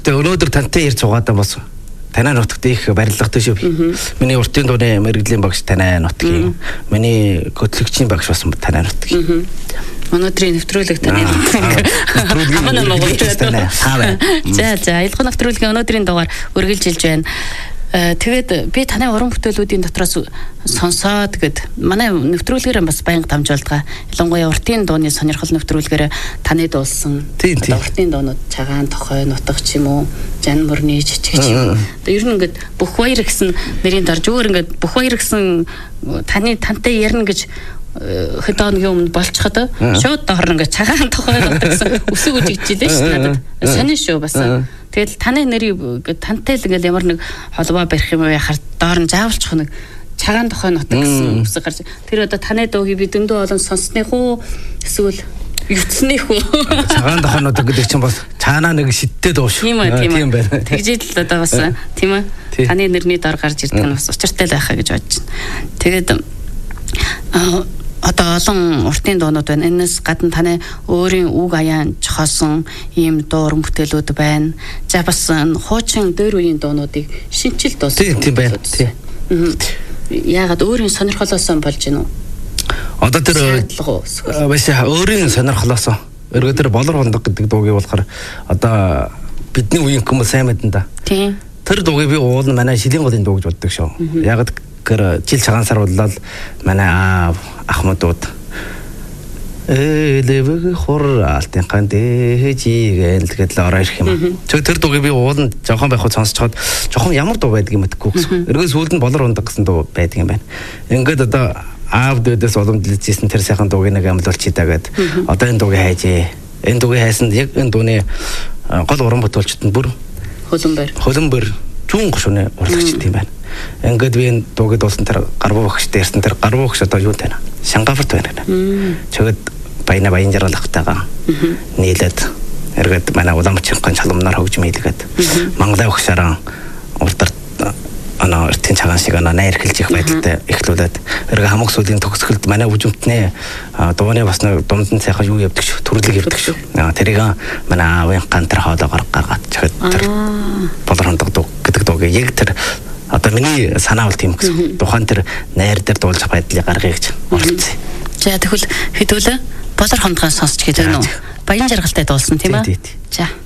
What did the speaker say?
Гэхдээ өнөөдөр тантай ярьж байгаадаа бас танай нутагт их барилгатай шүү би. Миний уртын дууны мэрэгжлийн багш танай нутгийн. Миний хөтлөгчийн багш бас танай нутгийн. Өнөөдрийн нэвтрүүлэг таны нэвтрүүлэг. За, аялга нэвтрүүлгийн өнөөдрийн дугаар үргэлжилж байна. Тэгээд би таны уран бүтээлүүдийн дотроос сонсоод тэгээд манай нэвтрүүлгээр бас байнга дамжуулдаг. Ялангуяа уртын дууны сонирхол нэвтрүүлгээр таны дуулсан уртын дуунууд Чагаан тохой, нутаг ч юм уу, Жан мөрний жижиг ч юм. Тэгээд ер нь ингээд бүх баяр гэсэн нэрийн дорж өөр ингээд бүх баяр гэсэн тантай ярина гэж хэд өдрийн өмнө болчиход шууд доор ингээд Чагаан тохой нутаг гэсэн өсөг үжигдчихлээ шүү надад. Сонин шүү бас. Тэгэл таны нэрийг тантай л ингээл ямар нэг холбоо барих юм уу яхаар доор нь заавалчих нэг Чагаан тохой нутаг гэсэн үсэг гарч. Тэр одоо таны дуугийг би дөндөө олон сонсных уу эсвэл өвцснийх үү? Чагаан тохой нутаг гэдэг чинь бас цаанаа нэг шидтэй дуу шүү. Тийм байна. Тэгжэл л одоо бас тийм ээ. Таны нэрний доор гарч ирдэг нь бас учиртай л байхаа гэж бодож байна. Тэгээд одоо олон уртын дуунууд байна. Энэс гадна таны өөрийн үг аяан чохоосон ийм дууран бүтээлүүд байна. За бас хуучин дээр үеийн дуунуудыг шинчил дуусгах. Тийм байна. Тийм. Яагаад өөрийн сонирхолоос болж гинэ үү? Одоо тэр бас өөрийн сонирхолоос өргөдөр тэр болор хондог гэдэг дуугийг болохоор одоо бидний үеийн хүмүүс сайн мэдэн да. Тийм. Тэр дуугийг би уул манай шилийн голын дуу гэж боддог шүү. Яагаад жил цагаан сар боллоо манай ахмадууд элэвэг хуралтын гандээжигээл тэгэл ороо ирэх юм. Тэр дуугийг би уулын жоохон байхад сонсцоход жоохон ямар дуу байдаг юм гэдэггүй гэсэн. Эргээс сүүлд нь болор ундаг гэсэн дуу байдаг юм байна. Ингээд одоо аав дээдээс уламжлалжсэн тэр сайхан дууг нэг амлуулчих даа гэд. Одоо энэ дуугийг хайжээ. Энэ дуугийг хайсан яг энэ дууны гол уран бүтээлчд нь бүр хөлбөр зүүн гошууны урлагчд юм байна. Ингээд би энэ дуугийг дуулсан тэр гарбуу багштай ярьсан тэр гарбуу багш одоо юу тань? Шангаварт байна. Чөгэд баяна баян жаргалахтайгаа нийлээд эргээд манай уламжлалын чаламнаар хөгжим хийлгээд Монголын багшаараа урдарт эртний цагаан шиг найр хэлж их байдалтай эхлүүлээд эргээ хамаг сүлийн төгсгөлд манай үжимтний дууны бас дундын сайхан юу явдаг шүү төрлөг явдаг шүү. Тэрийг манай аавын гантар хоолоогоор гаргаад чад тэр болор хондог дуу гэдэг дууг яг тэр одоо миний санаа бол тийм гэсэн. Тухайн тэр найр дээр дуулж байдлыг гаргая гэж оролцсон. За тэгвэл хэдүүлээ болор хондгоо сонсч гэдэг нь үү? Баян жаргалтай дуулсан тийм ээ. За